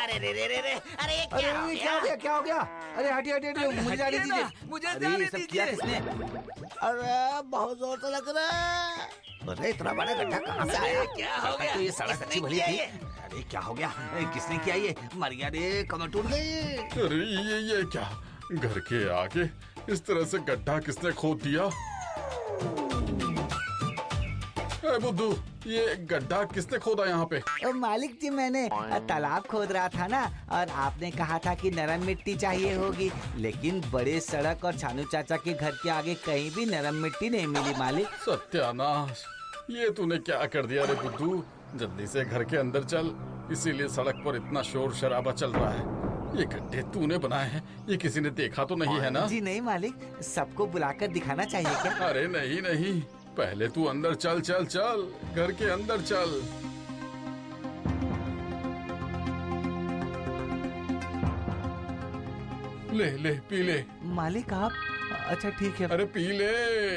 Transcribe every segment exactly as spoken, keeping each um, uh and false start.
अरे रे रे रे रे अरे ये क्या हो अरे गया? क्या हो गया क्या हो गया? अरे हटिए हटिए हटिए, मुझे जाने दीजिए। मुझे अरे जाने ये सब किया दीजिए। किसने? अरे बहुत जोर से लग रहा है। अरे इतना बड़ा गड्ढा कहाँ से आया? क्या हो तब गया? तो ये सड़क किसने अच्छी भली किया थी। ये? अरे क्या हो गया? अरे किसने किया ये? मर गया रे, कमर टूट गई। अरे ये ये क्या, घर के आगे इस तरह से गड्ढा किसने खोद दिया? ए बुद्धू, ये गड्ढा किसने खोदा यहाँ पे? ओ मालिक जी, मैंने तालाब खोद रहा था ना, और आपने कहा था कि नरम मिट्टी चाहिए होगी, लेकिन बड़े सड़क और छानू चाचा के घर के आगे कहीं भी नरम मिट्टी नहीं मिली मालिक। सत्यानाश, ये तूने क्या कर दिया रे बुद्धू? जल्दी से घर के अंदर चल, इसीलिए सड़क पर इतना शोर शराबा चल रहा है। ये गड्ढे तूने बनाए हैं, ये किसी ने देखा तो नहीं है ना? जी नहीं मालिक, सबको बुलाकर दिखाना चाहिए क्या? अरे नहीं नहीं, पहले तू अंदर चल चल चल, घर के अंदर चल। ले ले पी ले। मालिक आप? अच्छा ठीक है। अरे पी ले।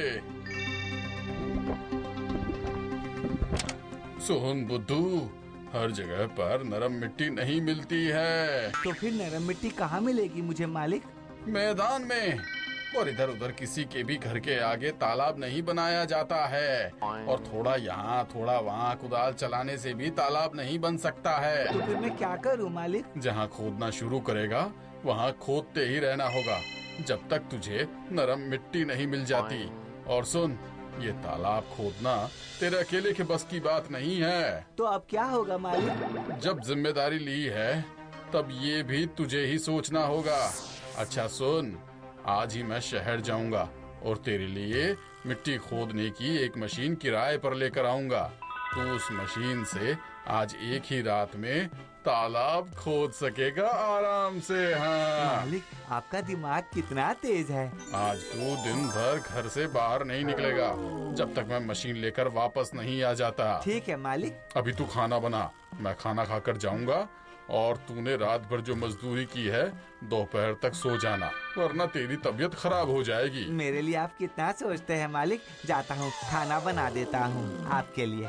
सोहन बुद्धू, हर जगह पर नरम मिट्टी नहीं मिलती है। तो फिर नरम मिट्टी कहाँ मिलेगी मुझे मालिक? मैदान में, और इधर उधर किसी के भी घर के आगे तालाब नहीं बनाया जाता है। और थोड़ा यहाँ थोड़ा वहाँ कुदाल चलाने से भी तालाब नहीं बन सकता है। तो फिर मैं क्या करूँ मालिक? जहाँ खोदना शुरू करेगा वहाँ खोदते ही रहना होगा, जब तक तुझे नरम मिट्टी नहीं मिल जाती। और सुन, ये तालाब खोदना तेरे अकेले के बस की बात नहीं है। तो अब क्या होगा मालिक? जब जिम्मेदारी ली है, तब ये भी तुझे ही सोचना होगा। अच्छा सुन, आज ही मैं शहर जाऊंगा और तेरे लिए मिट्टी खोदने की एक मशीन किराए पर लेकर आऊंगा। तू उस मशीन से आज एक ही रात में तालाब खोद सकेगा आराम से। हाँ, मालिक आपका दिमाग कितना तेज है। आज तू दिन भर घर से बाहर नहीं निकलेगा जब तक मैं मशीन लेकर वापस नहीं आ जाता। ठीक है मालिक। अभी तू खाना बना, मैं खाना खाकर जाऊंगा। और तूने रात भर जो मजदूरी की है, दोपहर तक सो जाना, वरना तेरी तबीयत खराब हो जाएगी। मेरे लिए आप कितना सोचते हैं मालिक। जाता हूँ, खाना बना देता हूँ आपके लिए।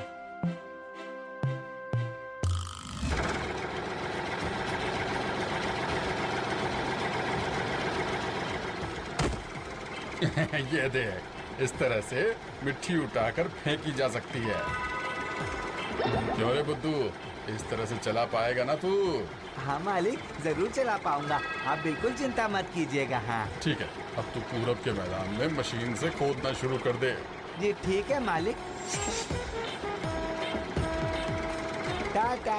ये देख, इस तरह से मिट्टी उठाकर फेंकी जा सकती है। क्यों रे बुद्धू, इस तरह से चला पाएगा ना तू? हाँ मालिक, जरूर चला पाऊंगा, आप बिल्कुल चिंता मत कीजिएगा। हाँ ठीक है, अब तू पूरब के मैदान में मशीन से खोदना शुरू कर दे। जी ठीक है मालिक। टाटा।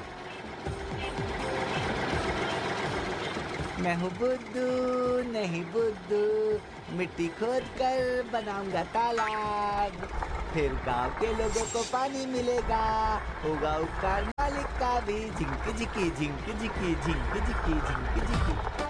मैं हूँ बुद्धू नहीं बुद्धू, मिट्टी खोद कर बनाऊंगा तालाब, फिर गांव के लोगों को पानी मिलेगा, होगा उपकार मालिक का भी। Zinc झिकी zinc झिकी zinc झिकी zinc झिकी।